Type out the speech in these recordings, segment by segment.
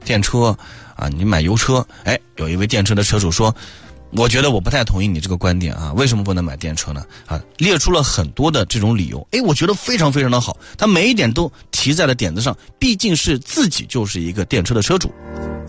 电车啊，你买油车。有一位电车的车主说，我觉得我不太同意你这个观点啊，为什么不能买电车呢？列出了很多的这种理由，我觉得非常非常的好，他每一点都提在了点子上，毕竟是自己就是一个电车的车主。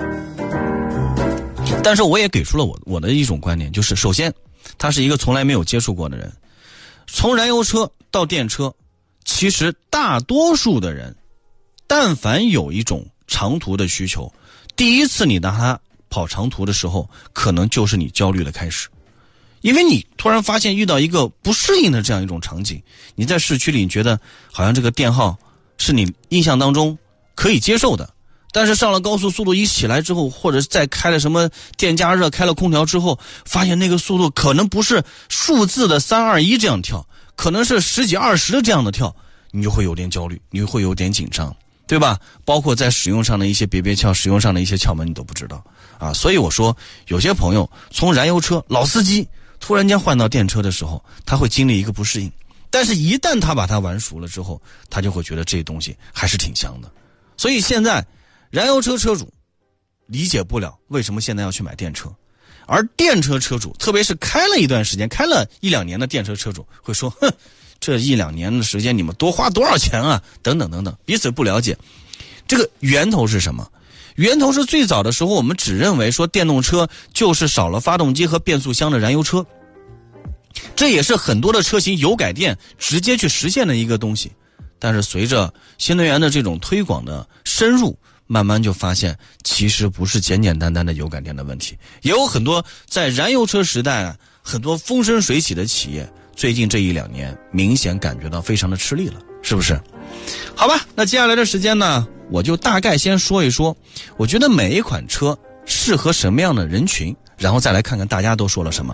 但是我也给出了我的一种观点，就是首先他是一个从来没有接触过的人，从燃油车到电车，其实大多数的人但凡有一种长途的需求，第一次你拿它跑长途的时候，可能就是你焦虑的开始。因为你突然发现遇到一个不适应的这样一种场景，你在市区里你觉得好像这个电耗是你印象当中可以接受的，但是上了高速，速度一起来之后，或者再开了什么电加热，开了空调之后，发现那个速度可能不是数字的3、2、1这样跳，可能是10几、20的这样的跳，你就会有点焦虑，你会有点紧张，对吧？包括在使用上的一些别窍，使用上的一些窍门你都不知道啊。所以我说，有些朋友从燃油车老司机突然间换到电车的时候，他会经历一个不适应，但是一旦他把它玩熟了之后，他就会觉得这东西还是挺香的。所以现在燃油车车主理解不了为什么现在要去买电车，而电车车主，特别是开了一段时间，开了1、2年的电车车主会说，这1、2年的时间你们多花多少钱啊，等等等等，彼此不了解。这个源头是什么？源头是最早的时候我们只认为说电动车就是少了发动机和变速箱的燃油车，这也是很多的车型油改电直接去实现的一个东西。但是随着新能源的这种推广的深入，慢慢就发现其实不是简简单单的油改电的问题，也有很多在燃油车时代很多风生水起的企业，最近这1、2年明显感觉到非常的吃力了，是不是？好吧，那接下来的时间呢，我就大概先说一说，我觉得每一款车适合什么样的人群，然后再来看看大家都说了什么。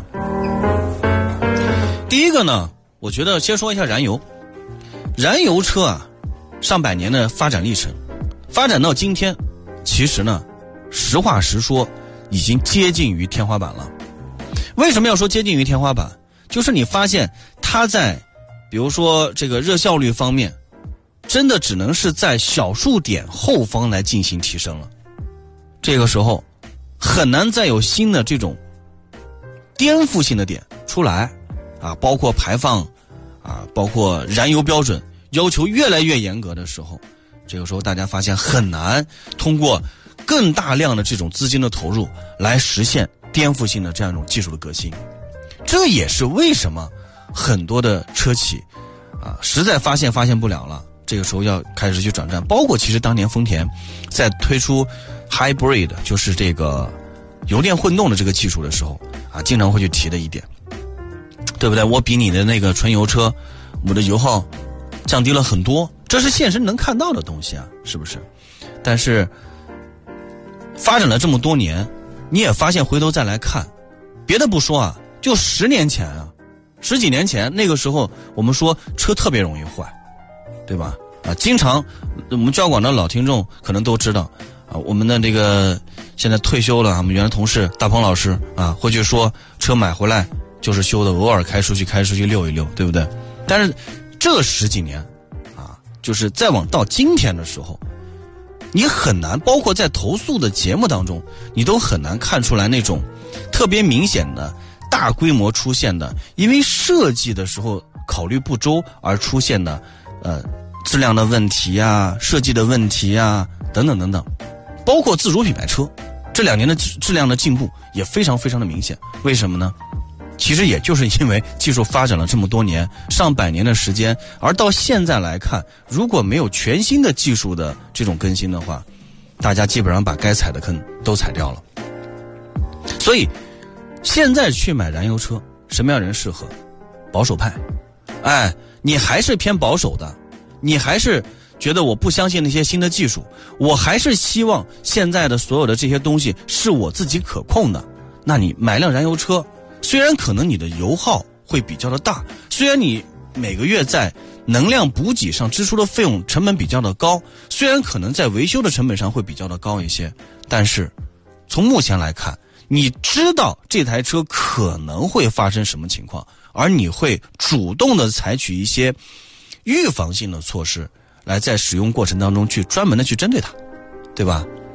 第一个呢，我觉得先说一下燃油车啊，上百年的发展历程，发展到今天，其实呢，实话实说，已经接近于天花板了。为什么要说接近于天花板？就是你发现它在比如说这个热效率方面，真的只能是在小数点后方来进行提升了。这个时候很难再有新的这种颠覆性的点出来啊，包括排放啊，包括燃油标准要求越来越严格的时候，这个时候大家发现很难通过更大量的这种资金的投入来实现颠覆性的这样一种技术的革新。这也是为什么很多的车企啊，实在发现不了了，这个时候要开始去转战。包括其实当年丰田在推出 hybrid， 就是这个油电混动的这个技术的时候啊，经常会去提的一点，对不对？我比你的那个纯油车，我的油耗降低了很多，这是现实能看到的东西啊，是不是？但是发展了这么多年，你也发现回头再来看，别的不说啊，就10年前啊，10几年前，那个时候我们说车特别容易坏，对吧？啊，经常我们交广的老听众可能都知道啊，我们的这个现在退休了，我们原来同事大鹏老师啊，会去说车买回来就是修的，偶尔开出去溜一溜，对不对？但是这10几年啊，就是再往到今天的时候，你很难，包括在投诉的节目当中，你都很难看出来那种特别明显的大规模出现的因为设计的时候考虑不周而出现的质量的问题啊，设计的问题啊，等等等等。包括自主品牌车这2年的质量的进步也非常非常的明显。为什么呢？其实也就是因为技术发展了这么多年，上百年的时间，而到现在来看，如果没有全新的技术的这种更新的话，大家基本上把该踩的坑都踩掉了。所以现在去买燃油车，什么样人适合？保守派，你还是偏保守的，你还是觉得我不相信那些新的技术，我还是希望现在的所有的这些东西是我自己可控的，那你买辆燃油车，虽然可能你的油耗会比较的大，虽然你每个月在能量补给上支出的费用成本比较的高，虽然可能在维修的成本上会比较的高一些，但是从目前来看，你知道这台车可能会发生什么情况，而你会主动的采取一些预防性的措施，来在使用过程当中去专门的去针对它，对吧？